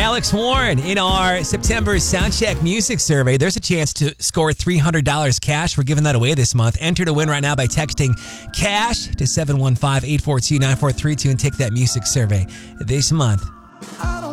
Alex Warren. In our September Soundcheck Music Survey, there's a chance to score $300 cash. We're giving that away this month. Enter to win right now by texting CASH to 715-842-9432 and take that music survey this month.